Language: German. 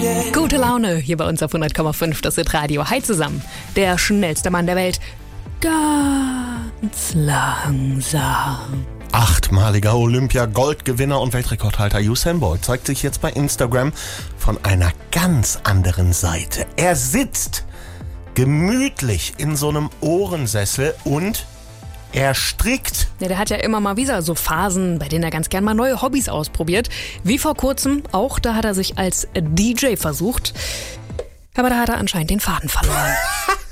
Gute Laune hier bei uns auf 100,5. Das ist Radio. Hi zusammen. Der schnellste Mann der Welt. Ganz langsam. 8-maliger Olympia-Goldgewinner und Weltrekordhalter Usain Bolt zeigt sich jetzt bei Instagram von einer ganz anderen Seite. Er sitzt gemütlich in so einem Ohrensessel und er strickt. Ja, der hat ja immer mal wieder so Phasen, bei denen er ganz gern mal neue Hobbys ausprobiert. Wie vor kurzem auch, da hat er sich als DJ versucht. Aber da hat er anscheinend den Faden verloren.